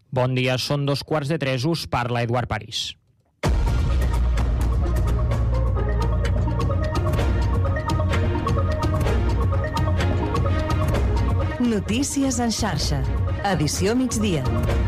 Bon dia, són 2:15, us parla Eduard París. Notícies en xarxa, edició migdia.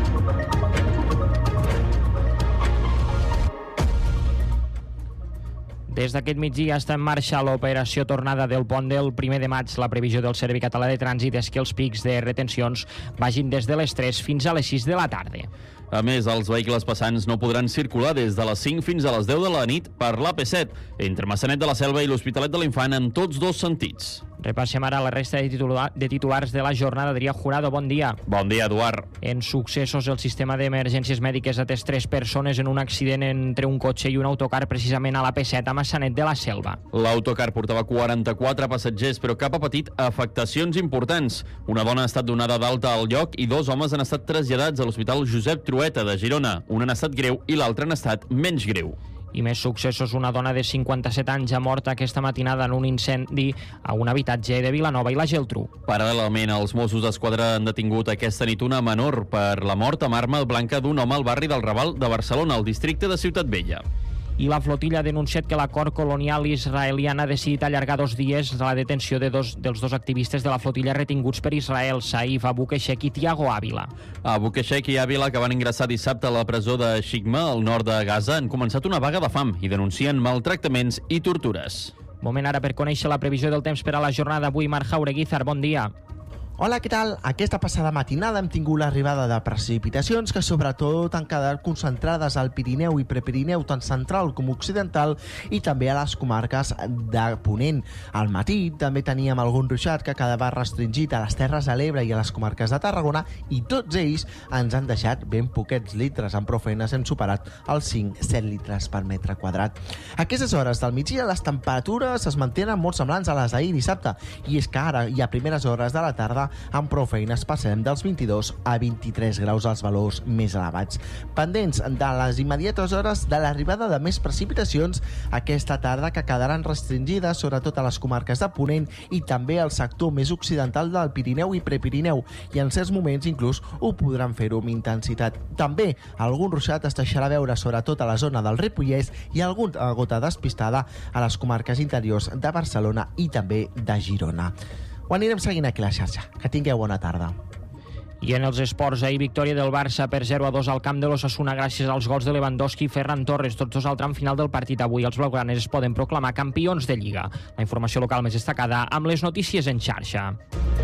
Des d'aquest migdia està en marxa l'operació tornada del pont del 1 de maig. La previsió del Servei Català de Trànsit és que els pics de retencions vagin des de les 3 fins a les 6 de la tarda. A més, els vehicles passants no podran circular des de les 5 fins a les 10 de la nit per l'AP7, entre Maçanet de la Selva i l'Hospitalet de l'Infant en tots dos sentits. Repassem ara la resta de titulars de la jornada. Adrià Jurado, bon dia. Bon dia, Eduard. En successos, el sistema d'emergències mèdiques ha atès 3 persones en un accident entre un cotxe i un autocar precisament a l'AP7 a Maçanet de la Selva. L'autocar portava 44 passatgers, però cap ha patit afectacions importants. Una dona ha estat donada d'alta al lloc i 2 homes han estat traslladats a l'Hospital Josep Trueta de Girona. Un en estat greu i l'altre en estat menys greu. I més successos, una dona de 57 anys ha mort aquesta matinada en un incendi a un habitatge de Vilanova i la Geltrú. Paral·lelament, els Mossos d'Esquadra han detingut aquesta nit una menor per la mort amb arma blanca d'un home al barri del Raval de Barcelona, al districte de Ciutat Vella. I la flotilla ha denunciat que l'acord colonial israeliana ha decidit allargar 2 dies la detenció dels dos activistes de la flotilla retinguts per Israel, Saif Abu Keshek i Tiago Ávila. Abu Keshek i Ávila, que van ingressar dissabte a la presó de Shikma, al nord de Gaza, han començat una vaga de fam i denuncien maltractaments i tortures. Moment ara per conèixer la previsió del temps per a la jornada d'avui. Marc Jaureguizar, bon dia. Hola, què tal? Aquesta passada matinada hem tingut l'arribada de precipitacions que sobretot han quedat concentrades al Pirineu i Prepirineu, tant central com occidental, i també a les comarques de Ponent. Al matí també teníem algun ruixat que quedava restringit a les Terres de l'Ebre i a les comarques de Tarragona, i tots ells ens han deixat ben poquets litres. Amb prou feines hem superat els 5-7 litres per metre quadrat. A aquestes hores del migdia les temperatures es mantenen molt semblants a les d'ahir dissabte, i és que ara i a primeres hores de la tarda amb prou feines passem dels 22 a 23 graus als valors més elevats. Pendents de les immediates hores de l'arribada de més precipitacions aquesta tarda, que quedaran restringides sobretot a les comarques de Ponent i també al sector més occidental del Pirineu i Prepirineu, i en certs moments inclús ho podran fer-ho amb intensitat. També algun ruixat es deixarà veure sobretot a la zona del Ripollès i alguna gota despistada a les comarques interiors de Barcelona i també de Girona. Ho anirem seguint aquí a la xarxa. Que tingueu bona tarda. I en els esports, ahir victòria del Barça per 0-2 al camp de l'Osasuna gràcies als gols de Lewandowski i Ferran Torres, tots dos al tram final del partit. Avui els blaugranes es poden proclamar campions de Lliga. La informació local més destacada amb les notícies en xarxa.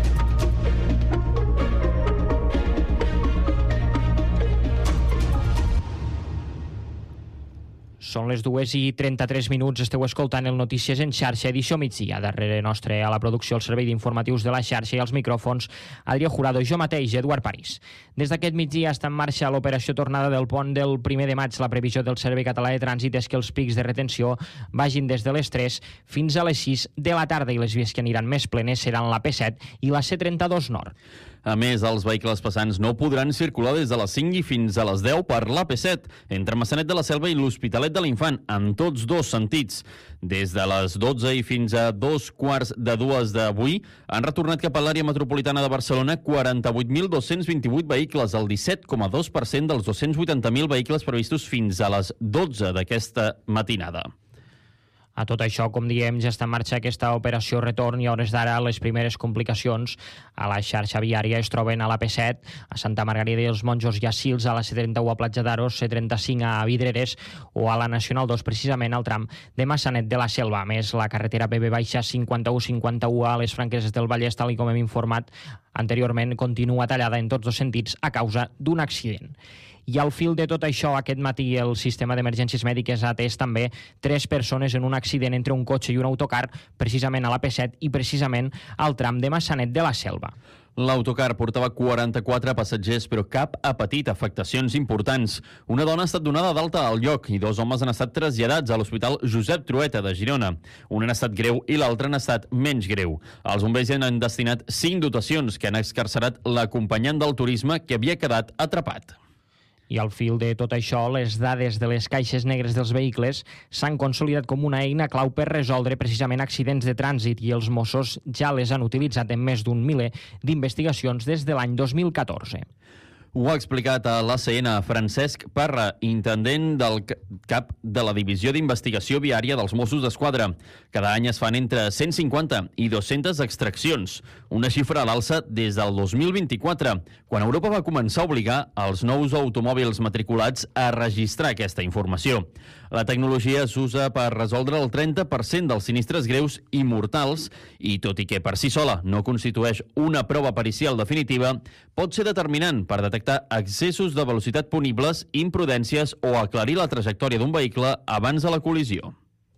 Són les 2:33, esteu escoltant el Notícies en xarxa, edició migdia. Darrere nostre a la producció, el servei d'informatius de la xarxa i els micròfons, Adrià Jurado i jo mateix, Eduard París. Des d'aquest migdia està en marxa l'operació tornada del pont del 1 de maig. La previsió del Servei Català de Trànsit és que els pics de retenció vagin des de les 3 fins a les 6 de la tarda, i les vies que aniran més plenes seran la P7 i la C32 Nord. A més, els vehicles passants no podran circular des de les 5 i fins a les 10 per l'AP7, entre Maçanet de la Selva i l'Hospitalet de l'Infant, en tots dos sentits. Des de les 12 i fins a 2:45 d'avui han retornat cap a l'àrea metropolitana de Barcelona 48.228 vehicles, el 17,2% dels 280.000 vehicles previstos fins a les 12 d'aquesta matinada. A tot això, com diem, ja està en marxa aquesta operació retorn, i a hores d'ara les primeres complicacions a la xarxa viària es troben a la P7, a Santa Margarida i els Monjos i a Sils, a la C31 a Platja d'Aro, C35 a Vidreres o a la Nacional 2, precisament al tram de Maçanet de la Selva. A més, la carretera BB-5151 a les Franqueses del Vallès, tal com hem informat anteriorment, continua tallada en tots dos sentits a causa d'un accident. I al fil de tot això, aquest matí el sistema d'emergències mèdiques ha atès també 3 persones en un accident entre un cotxe i un autocar, precisament a la P7 i precisament al tram de Maçanet de la Selva. L'autocar portava 44 passatgers, però cap ha patit afectacions importants. Una dona ha estat donada d'alta al lloc i 2 homes han estat traslladats a l'Hospital Josep Trueta de Girona. Un en estat greu i l'altre en estat menys greu. Els bombers han destinat 5 dotacions que han excarcerat l'acompanyant del turisme que havia quedat atrapat. I al fil de tot això, les dades de les caixes negres dels vehicles s'han consolidat com una eina clau per resoldre precisament accidents de trànsit, i els Mossos ja les han utilitzat en més d'un miler d'investigacions des de l'any 2014. Ho ha explicat a l'ACN Francesc Parra, intendent del cap de la Divisió d'Investigació Viària dels Mossos d'Esquadra. Cada any es fan entre 150 i 200 extraccions, una xifra a l'alça des del 2024, quan Europa va començar a obligar els nous automòbils matriculats a registrar aquesta informació. La tecnologia s'usa per resoldre el 30% dels sinistres greus i mortals i, tot i que per si sola no constitueix una prova pericial definitiva, pot ser determinant per detectar excessos de velocitat punibles, imprudències o aclarir la trajectòria d'un vehicle abans de la col·lisió.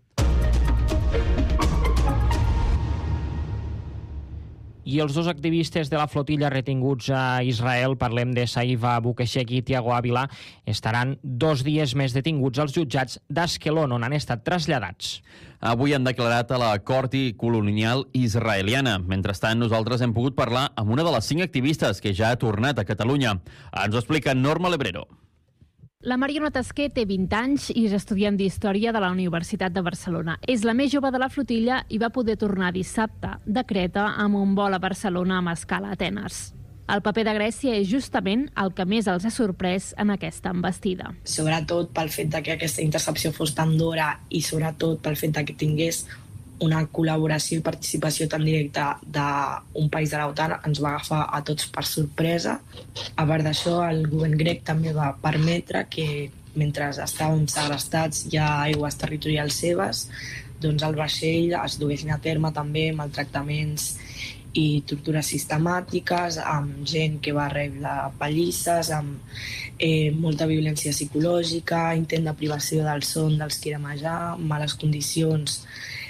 I els dos activistes de la flotilla retinguts a Israel, parlem de Saif Abukeshek i Thiago Ávila, estaran 2 dies més detinguts als jutjats d'Askelon, on han estat traslladats. Avui han declarat a la cort colonial israeliana. Mentrestant, nosaltres hem pogut parlar amb una de les 5 activistes que ja ha tornat a Catalunya. Ens ho explica Norma Lebrero. La Mariona Tasquer té 20 anys i és estudiant d'Història de la Universitat de Barcelona. És la més jove de la flotilla i va poder tornar dissabte de Creta amb un vol a Barcelona amb escala a Atenes. El paper de Grècia és justament el que més els ha sorprès en aquesta envestida. Sobretot pel fet de que aquesta intercepció fos tan d'hora i sobretot pel fet de que tingués una col·laboració i participació tan directa d'un país de l'OTAN ens va agafar a tots per sorpresa. A part d'això, el govern grec també va permetre que, mentre estàvem segrestats ja a aigües territorials seves, doncs el vaixell es duguessin a terme també maltractaments i tortures sistemàtiques, amb gent que va rebre pallisses, amb molta violència psicològica, intent de privació del son dels qui érem allà, males condicions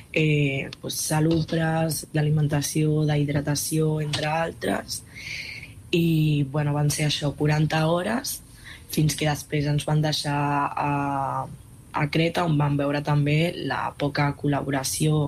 salubres, d'alimentació, d'hidratació, entre altres. I van ser això, 40 hores, fins que després ens van deixar a Creta, on vam veure també la poca col·laboració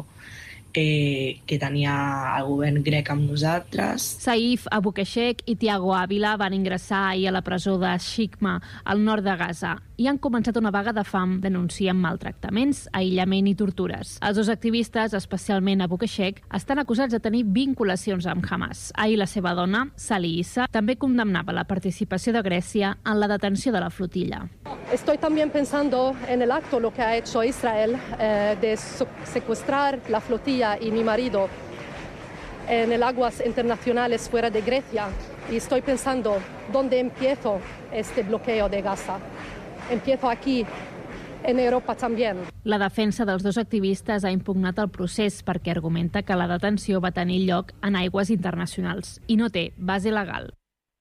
que tenia el govern grec amb nosaltres. Saif Abukeshek i Thiago Ávila van ingressar ahir a la presó de Shikma, al nord de Gaza, i han començat una vaga de fam denunciant maltractaments, aïllament i tortures. Els dos activistes, especialment Abukeshek, estan acusats de tenir vinculacions amb Hamas. Ahir la seva dona, Sali Issa, també condemnava la participació de Grècia en la detenció de la flotilla. Estoy también pensando en el acto lo que ha hecho Israel de secuestrar la flotilla y mi marido en el aguas internacionales fuera de Grecia. Y estoy pensando, ¿dónde empiezo este bloqueo de Gaza? Empiezo aquí, en Europa también. La defensa dels dos activistes ha impugnat el procés perquè argumenta que la detenció va tenir lloc en aigües internacionals i no té base legal.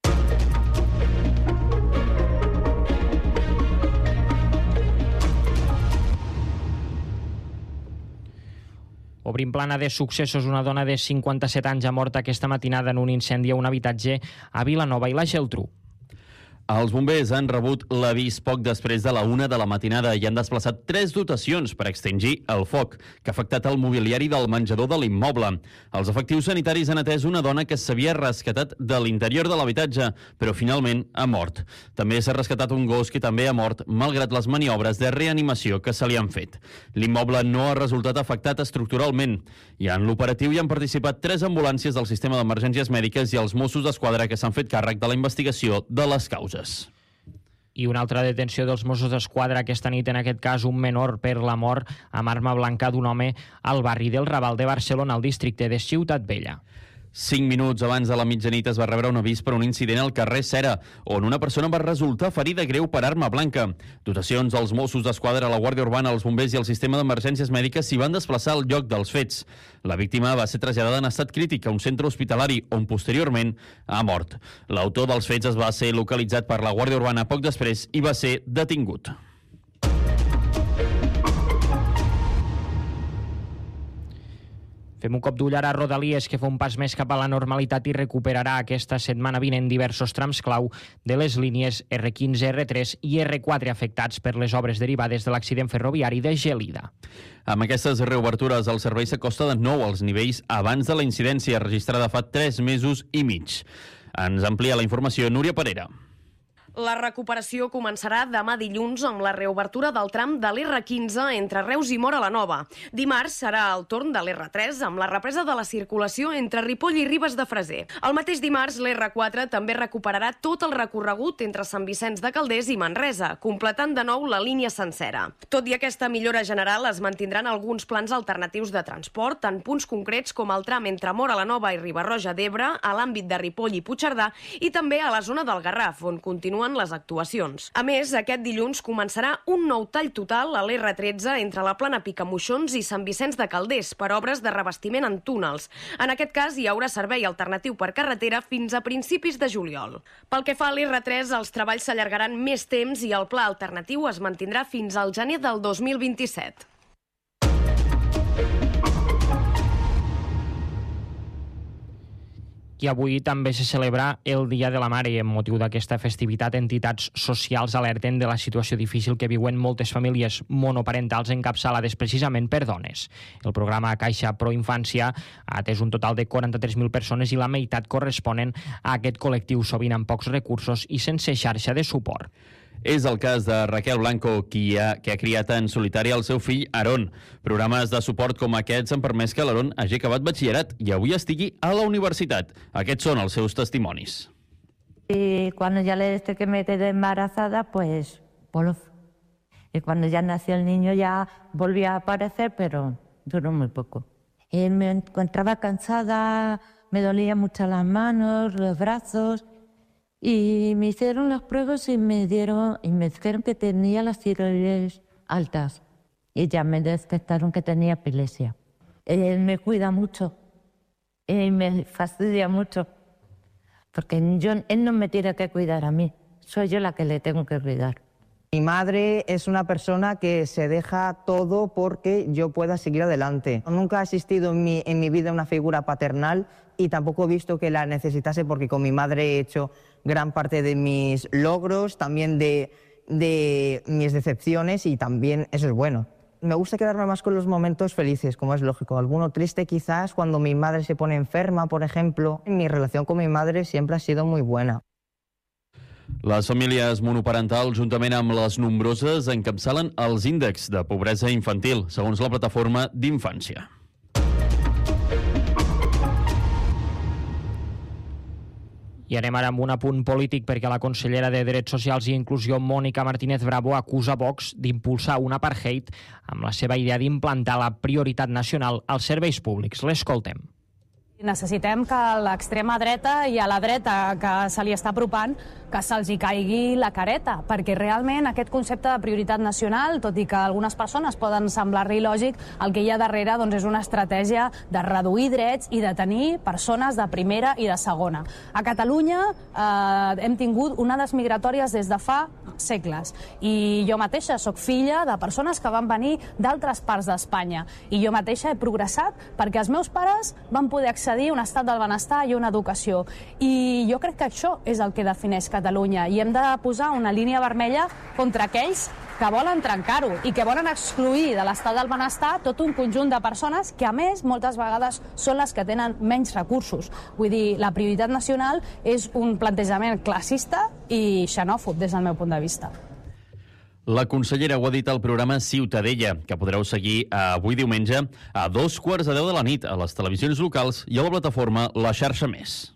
Obrim plana de successos. Una dona de 57 anys ha mort aquesta matinada en un incendi a un habitatge a Vilanova i la Geltrú. Els bombers han rebut l'avís poc després de la 1 de la matinada i han desplaçat 3 dotacions per extingir el foc, que ha afectat el mobiliari del menjador de l'immoble. Els efectius sanitaris han atès una dona que s'havia rescatat de l'interior de l'habitatge, però finalment ha mort. També s'ha rescatat un gos que també ha mort, malgrat les maniobres de reanimació que se li han fet. L'immoble no ha resultat afectat estructuralment, i en l'operatiu hi han participat 3 ambulàncies del sistema d'emergències mèdiques i els Mossos d'Esquadra que s'han fet càrrec de la investigació de les causes. I una altra detenció dels Mossos d'Esquadra aquesta nit, en aquest cas un menor per la mort amb arma blanca d'un home al barri del Raval de Barcelona, al districte de Ciutat Vella. 5 minuts abans de la mitjanit es va rebre un avís per un incident al carrer Cera, on una persona va resultar ferida greu per arma blanca. Dotacions dels Mossos d'Esquadra, la Guàrdia Urbana, els bombers i el sistema d'emergències mèdiques s'hi van desplaçar al lloc dels fets. La víctima va ser traslladada en estat crític a un centre hospitalari, on posteriorment ha mort. L'autor dels fets es va ser localitzat per la Guàrdia Urbana poc després i va ser detingut. Fem un cop d'ull ara a Rodalies, que fa un pas més cap a la normalitat i recuperarà aquesta setmana vinent diversos trams clau de les línies R15, R3 i R4 afectats per les obres derivades de l'accident ferroviari de Gelida. Amb aquestes reobertures, el servei s'acosta de nou als nivells abans de la incidència registrada fa 3 mesos i mig. Ens amplia la informació Núria Parera. La recuperació començarà demà dilluns amb la reobertura del tram de l'R15 entre Reus i Móra la Nova. Dimarts serà el torn de l'R3 amb la represa de la circulació entre Ripoll i Ribes de Freser. El mateix dimarts, l'R4 també recuperarà tot el recorregut entre Sant Vicenç de Calders i Manresa, completant de nou la línia sencera. Tot i aquesta millora general, es mantindran alguns plans alternatius de transport en punts concrets com el tram entre Móra la Nova i Riba-roja d'Ebre, a l'àmbit de Ripoll i Puigcerdà i també a la zona del Garraf, on continuen les actuacions. A més, aquest dilluns començarà un nou tall total a l'R13 entre la plana Picamoixons i Sant Vicenç de Calders per obres de revestiment en túnels. En aquest cas, hi haurà servei alternatiu per carretera fins a principis de juliol. Pel que fa a l'R3, els treballs s'allargaran més temps i el pla alternatiu es mantindrà fins al gener del 2027. I avui també se celebra el Dia de la Mare i amb motiu d'aquesta festivitat entitats socials alerten de la situació difícil que viuen moltes famílies monoparentals encapçalades precisament per dones. El programa Caixa Pro Infància ha atès un total de 43.000 persones i la meitat corresponen a aquest col·lectiu, sovint amb pocs recursos i sense xarxa de suport. És el cas de Raquel Blanco, que ha criat en solitari el seu fill Aaron. Programes de suport com aquests han permès que l'Aaron hagi acabat batxillerat i avui estigui a la universitat. Aquests són els seus testimonis. Y cuando ya desde que me quedé embarazada, pues y cuando ya nació el niño ya volvió a aparecer, pero duró muy poco. Y me encontraba cansada, me dolían mucho las manos, los brazos. Y me hicieron las pruebas y me dijeron que tenía las tiroides altas. Y ya me detectaron que tenía epilepsia. Él me cuida mucho y me fastidia mucho. Porque él no me tiene que cuidar a mí. Soy yo la que le tengo que cuidar. Mi madre es una persona que se deja todo porque yo pueda seguir adelante. Nunca ha existido en mi vida una figura paternal y tampoco he visto que la necesitase porque con mi madre he hecho gran parte de mis logros, también de mis decepciones y también eso es bueno. Me gusta quedarme más con los momentos felices, como es lógico. Alguno triste quizás cuando mi madre se pone enferma, por ejemplo. Mi relación con mi madre siempre ha sido muy buena. Les famílies monoparentals, juntament amb les nombroses, encapçalen els índexs de pobresa infantil, segons la plataforma d'Infància. I anem ara amb un apunt polític perquè la consellera de Drets Socials i Inclusió, Mònica Martínez Bravo, acusa Vox d'impulsar un apartheid amb la seva idea d'implantar la prioritat nacional als serveis públics. L'escoltem. Necessitem que l'extrema dreta i a la dreta que se li està apropant que se'ls hi caigui la careta, perquè realment aquest concepte de prioritat nacional, tot i que algunes persones poden semblar-li lògic, el que hi ha darrere és una estratègia de reduir drets i de tenir persones de primera i de segona. A Catalunya hem tingut onades migratòries des de fa segles i jo mateixa sóc filla de persones que van venir d'altres parts d'Espanya i jo mateixa he progressat perquè els meus pares van poder accedir a un estat del benestar i una educació i jo crec que això és el que defineix Catalunya i hem de posar una línia vermella contra aquells que volen trencar-ho i que volen excluir de l'estat del benestar tot un conjunt de persones que a més moltes vegades són les que tenen menys recursos. Vull dir, la prioritat nacional és un plantejament classista i xenòfob des del meu punt de vista. La consellera ho ha dit al programa Ciutadella, que podreu seguir avui diumenge a 2:15 de la nit a les televisions locals i a la plataforma La Xarxa Més.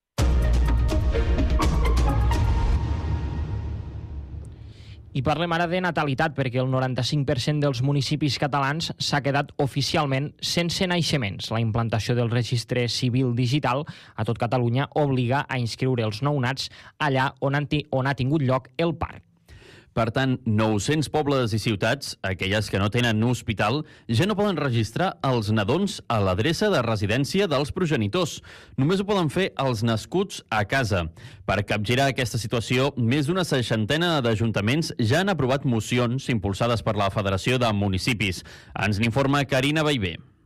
I parlem ara de natalitat, perquè el 95% dels municipis catalans s'ha quedat oficialment sense naixements. La implantació del registre civil digital a tot Catalunya obliga a inscriure els nounats allà on ha tingut lloc el part. Per tant, 900 pobles i ciutats, aquelles que no tenen hospital, ja no poden registrar els nadons a l'adreça de residència dels progenitors. Només ho poden fer els nascuts a casa. Per capgirar aquesta situació, més d'una 60 d'ajuntaments ja han aprovat mocions impulsades per la Federació de Municipis. Ens n'informa Carina Baivé.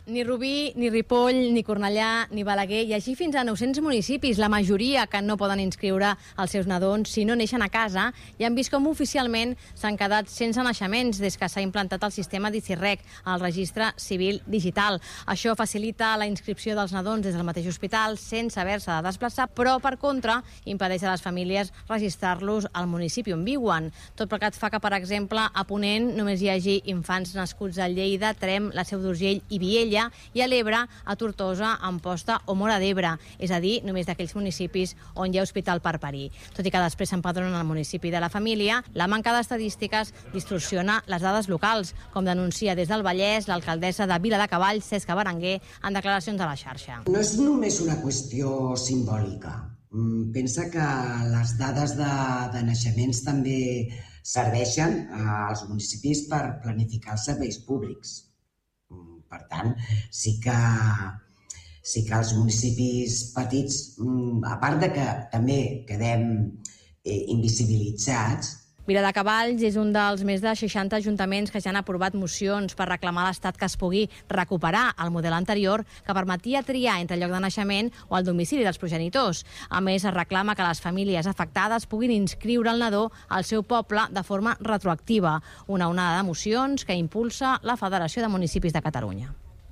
Ni Rubí, ni Ripoll, ni Cornellà, ni Balaguer, i així fins a 900 municipis, la majoria que no poden inscriure els seus nadons si no neixen a casa, i han vist com oficialment s'han quedat sense naixements des que s'ha implantat el sistema d'ICIRREC, el registre civil digital. Això facilita la inscripció dels nadons des del mateix hospital sense haver-se de desplaçar, però, per contra, impedeix a les famílies registrar-los al municipi on viuen. Tot plegat fa que, per exemple, a Ponent només hi hagi infants nascuts a Lleida, Tremp, la Seu d'Urgell i Viella, i a l'Ebre, a Tortosa, Amposta o Móra d'Ebre, és a dir, només d'aquells municipis on hi ha hospital per parir. Tot i que després s'empadronen al municipi de la família, la manca d'estadístiques distorsiona les dades locals, com denuncia des del Vallès l'alcaldessa de Viladecavalls, Cesca Berenguer, en declaracions a la xarxa. No és només una qüestió simbòlica. Pensa que les dades de naixements també serveixen als municipis per planificar els serveis públics. Per tant, sí que els municipis petits, a part de que també quedem invisibilitzats, Viladecavalls és un dels més de 60 ajuntaments que ja han aprovat mocions per reclamar a l'Estat que es pugui recuperar el model anterior que permetia triar entre el lloc de naixement o el domicili dels progenitors. A més, es reclama que les famílies afectades puguin inscriure el nadó al seu poble de forma retroactiva, una onada de mocions que impulsa la Federació de Municipis de Catalunya.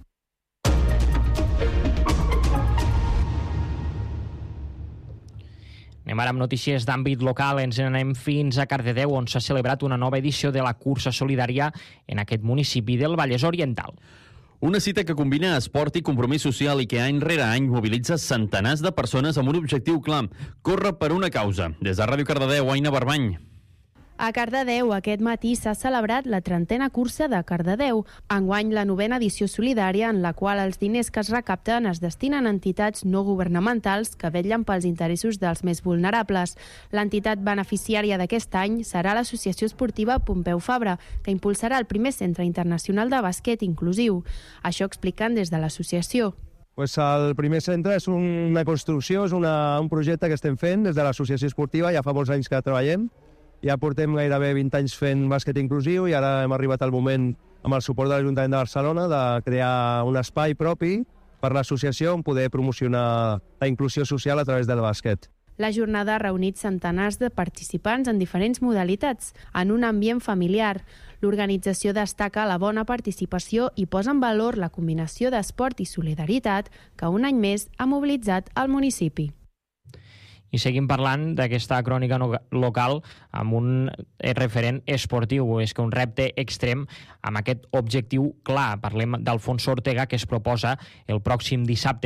Anem ara amb notícies d'àmbit local. Ens anem fins a Cardedeu, on s'ha celebrat una nova edició de la cursa solidària en aquest municipi del Vallès Oriental. Una cita que combina esport i compromís social i que any rere any mobilitza centenars de persones amb un objectiu clar: córrer per una causa. Des de Ràdio Cardedeu, Aina Barbany. A Cardedeu, aquest matí s'ha celebrat la 30a cursa de Cardedeu, enguany la 9a edició solidària, en la qual els diners que es recapten es destinen a entitats no governamentals que vetllen pels interessos dels més vulnerables. L'entitat beneficiària d'aquest any serà l'Associació Esportiva Pompeu Fabra, que impulsarà el primer centre internacional de bàsquet inclusiu. Això expliquen des de l'associació. El primer centre és una construcció, és un projecte que estem fent des de l'Associació Esportiva, ja fa molts anys que treballem. Ja portem gairebé 20 anys fent bàsquet inclusiu i ara hem arribat al moment, amb el suport de l'Ajuntament de Barcelona, de crear un espai propi per l'associació on poder promocionar la inclusió social a través del bàsquet. La jornada ha reunit centenars de participants en diferents modalitats, en un ambient familiar. L'organització destaca la bona participació i posa en valor la combinació d'esport i solidaritat que un any més ha mobilitzat el municipi. I seguim parlant d'aquesta crònica local amb un referent esportiu. És que un repte extrem amb aquest objectiu clar. Parlem d'Alfonso Ortega, que es proposa el pròxim dissabte